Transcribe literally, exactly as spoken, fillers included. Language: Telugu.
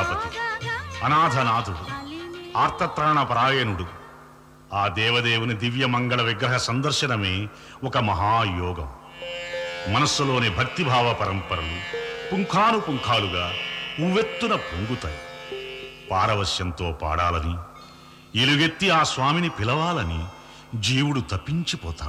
ప్రజాపతి, అనాథనాథుడు, ఆర్తత్రాణ పరాయణుడు. ఆ దేవదేవుని దివ్య మంగళ విగ్రహ సందర్శనమే ఒక మహాయోగం. మనస్సులోని భక్తిభావ పరంపరలు పుంఖానుపుంఖాలుగా ఉవ్వెత్తున పొంగుతాయి. పారవశ్యంతో పాడాలని, ఎలుగెత్తి ఆ స్వామిని పిలవాలని జీవుడు తప్పించిపోతాడు.